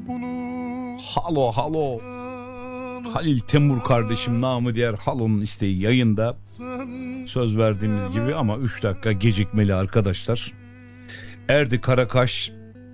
Halo halo. Halil Temur kardeşim, namı diğer Halo'nun isteği yayında. Söz verdiğimiz gibi ama 3 dakika gecikmeli arkadaşlar. Erdi Karakaş.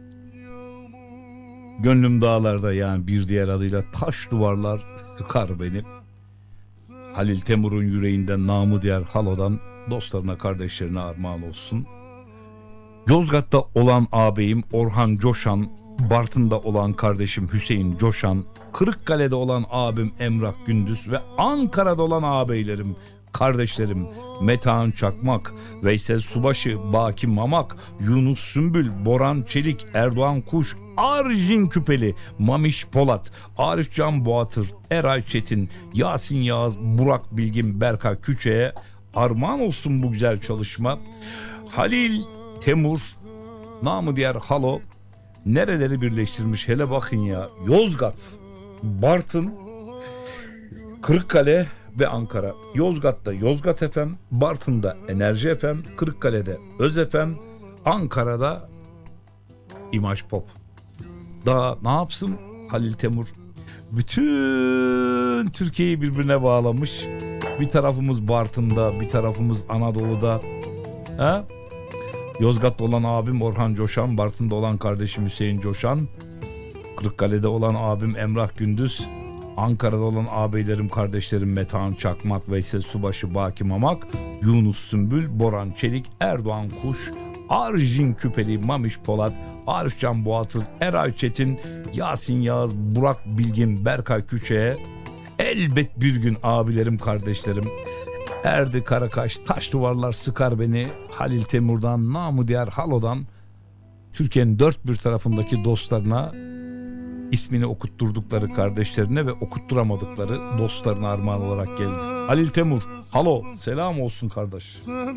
Gönlüm dağlarda, yani bir diğer adıyla taş duvarlar sıkar beni. Halil Temur'un yüreğinden, namı diğer Halo'dan dostlarına, kardeşlerine armağan olsun. Yozgat'ta olan ağabeyim Orhan Coşan, Bartın'da olan kardeşim Hüseyin Coşan, Kırıkkale'de olan abim Emrah Gündüz ve Ankara'da olan ağabeylerim, kardeşlerim Metehan Çakmak, Veysel Subaşı, Baki Mamak, Yunus Sümbül, Boran Çelik, Erdoğan Kuş, Arjin Küpeli, Mamiş Polat, Arif Can Boğatır, Eray Çetin, Yasin Yağız, Burak Bilgin, Berkay Küçe'ye armağan olsun bu güzel çalışma. Halil Temur, namı diğer Halo, nereleri birleştirmiş hele bakın ya. Yozgat, Bartın, Kırıkkale ve Ankara. Yozgat'ta Yozgat FM, Bartın'da Enerji FM, Kırıkkale'de Öz FM, Ankara'da İmaj Pop. Daha ne yapsın Halil Temur? Bütün Türkiye'yi birbirine bağlamış. Bir tarafımız Bartın'da, bir tarafımız Anadolu'da. Ha? Yozgat'ta olan abim Orhan Coşan, Bartın'da olan kardeşim Hüseyin Coşan, Kırıkkale'de olan abim Emrah Gündüz, Ankara'da olan ağabeylerim, kardeşlerim Metehan Çakmak, Veysel Subaşı, Baki Mamak, Yunus Sümbül, Boran Çelik, Erdoğan Kuş, Arjin Küpeli, Mamiş Polat, Arif Can Boğatır, Eray Çetin, Yasin Yağız, Burak Bilgin, Berkay Küçe'ye elbet bir gün abilerim, kardeşlerim Erdi Karakaş, taş duvarlar sıkar beni, Halil Temur'dan, namı diğer Halo'dan Türkiye'nin dört bir tarafındaki dostlarına, ismini okutturdukları kardeşlerine ve okutturamadıkları dostlarına armağan olarak geldi. Halil Temur, Halo, selam olsun kardeş.